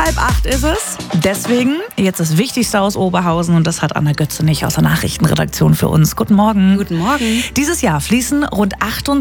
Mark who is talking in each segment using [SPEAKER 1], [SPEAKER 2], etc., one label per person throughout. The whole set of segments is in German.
[SPEAKER 1] 7:30 ist es. Deswegen jetzt das Wichtigste aus Oberhausen und das hat Anna Götzenich aus der Nachrichtenredaktion für uns. Guten Morgen.
[SPEAKER 2] Guten Morgen.
[SPEAKER 1] Dieses Jahr fließen rund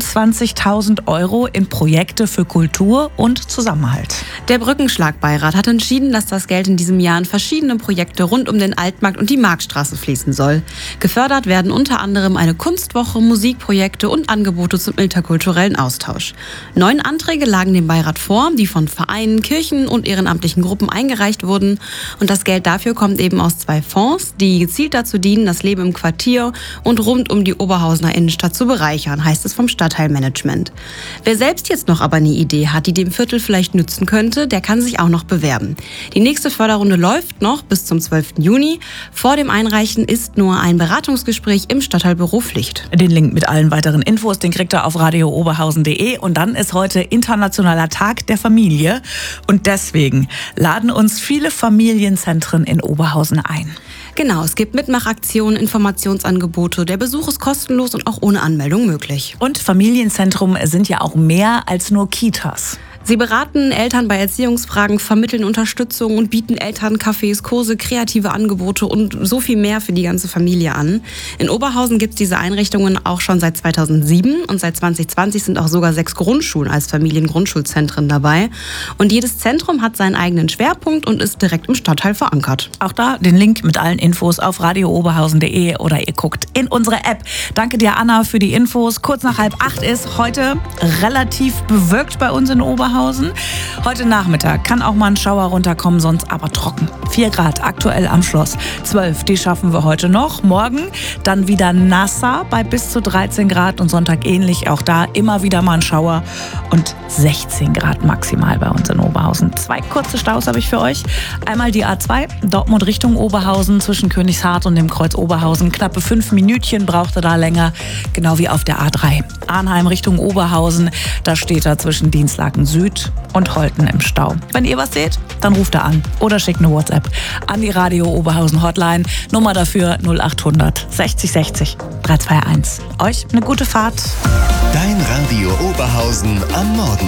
[SPEAKER 1] 28.000 € in Projekte für Kultur und Zusammenhalt.
[SPEAKER 2] Der Brückenschlagbeirat hat entschieden, dass das Geld in diesem Jahr in verschiedene Projekte rund um den Altmarkt und die Marktstraße fließen soll. Gefördert werden unter anderem eine Kunstwoche, Musikprojekte und Angebote zum interkulturellen Austausch. 9 Anträge lagen dem Beirat vor, die von Vereinen, Kirchen und ehrenamtlichen Gruppen eingereicht wurden. Und das Geld dafür kommt eben aus 2 Fonds, die gezielt dazu dienen, das Leben im Quartier und rund um die Oberhausener Innenstadt zu bereichern, heißt es vom Stadtteilmanagement. Wer selbst jetzt noch aber eine Idee hat, die dem Viertel vielleicht nützen könnte, der kann sich auch noch bewerben. Die nächste Förderrunde läuft noch bis zum 12. Juni. Vor dem Einreichen ist nur ein Beratungsgespräch im Stadtteilbüro Pflicht.
[SPEAKER 1] Den Link mit allen weiteren Infos, den kriegt ihr auf radiooberhausen.de. Und dann ist heute Internationaler Tag der Familie. Und deswegen laden uns viele Familienzentren in Oberhausen ein.
[SPEAKER 2] Genau, es gibt Mitmachaktionen, Informationsangebote. Der Besuch ist kostenlos und auch ohne Anmeldung möglich.
[SPEAKER 1] Und Familienzentrum sind ja auch mehr als nur Kitas.
[SPEAKER 2] Sie beraten Eltern bei Erziehungsfragen, vermitteln Unterstützung und bieten Elterncafés, Kurse, kreative Angebote und so viel mehr für die ganze Familie an. In Oberhausen gibt es diese Einrichtungen auch schon seit 2007 und seit 2020 sind auch sogar 6 Grundschulen als Familiengrundschulzentren dabei. Und jedes Zentrum hat seinen eigenen Schwerpunkt und ist direkt im Stadtteil verankert.
[SPEAKER 1] Auch da den Link mit allen Infos auf radiooberhausen.de oder ihr guckt in unsere App. Danke dir, Anna, für die Infos. Kurz nach 7:30 ist heute relativ bewölkt bei uns in Oberhausen. Heute Nachmittag kann auch mal ein Schauer runterkommen, sonst aber trocken. 4 Grad aktuell am Schloss. 12, die schaffen wir heute noch. Morgen dann wieder nasser bei bis zu 13 Grad und Sonntag ähnlich. Auch da immer wieder mal ein Schauer und 16 Grad maximal bei uns in Oberhausen. 2 kurze Staus habe ich für euch. Einmal die A2, Dortmund Richtung Oberhausen zwischen Königshardt und dem Kreuz Oberhausen. Knappe 5 Minütchen brauchte da länger, genau wie auf der A3. Arnheim Richtung Oberhausen, da steht er zwischen Dienstlaken Süd und Holten im Stau. Wenn ihr was seht, dann ruft er an oder schickt eine WhatsApp an die Radio Oberhausen Hotline. Nummer dafür 0800 60 60 321. Euch eine gute Fahrt.
[SPEAKER 3] Dein Radio Oberhausen am Morgen.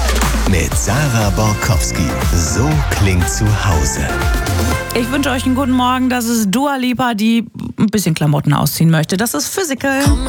[SPEAKER 3] Mit Sarah Borkowski. So klingt zu Hause.
[SPEAKER 1] Ich wünsche euch einen guten Morgen. Das ist Dua Lipa, die ein bisschen Klamotten ausziehen möchte. Das ist Physical.